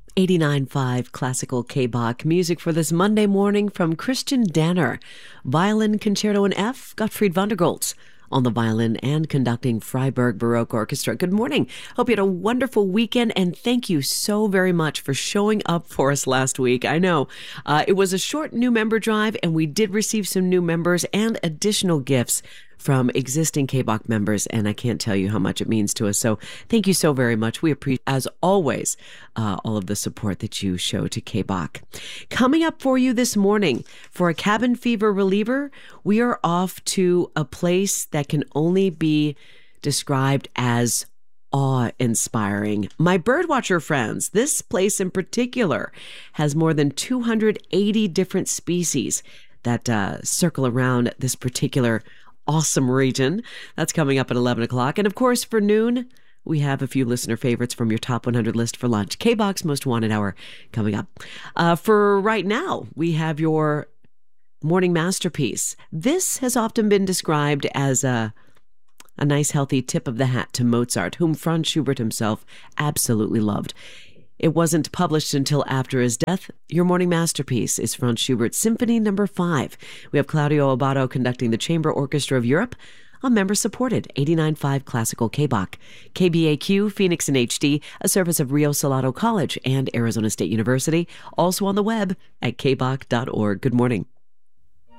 89.5 Classical K-Bach music for this Monday morning from Christian Danner. Violin Concerto in F, Gottfried van der Goltz on the violin and conducting Freiburg Baroque Orchestra. Good morning. Hope you had a wonderful weekend, and thank you so very much for showing up for us last week. I know it was a short new member drive, and we did receive some new members and additional gifts from existing K-Bach members, and I can't tell you how much it means to us. So thank you so very much. We appreciate, as always, all of the support that you show to K-Bach. Coming up for you this morning, for a cabin fever reliever, we are off to a place that can only be described as awe-inspiring. My birdwatcher friends, this place in particular has more than 280 different species that circle around this particular awesome region. That's coming up at 11 o'clock. And of course, for noon, we have a few listener favorites from your top 100 list for lunch. K-Bach's Most Wanted Hour coming up. For right now, we have your morning masterpiece. This has often been described as a nice, healthy tip of the hat to Mozart, whom Franz Schubert himself absolutely loved. It wasn't published until after his death. Your morning masterpiece is Franz Schubert's Symphony No. 5. We have Claudio Abbado conducting the Chamber Orchestra of Europe on member-supported 89.5 Classical K-Bach. KBAQ, Phoenix in HD, a service of Rio Salado College and Arizona State University, also on the web at kbach.org. Good morning.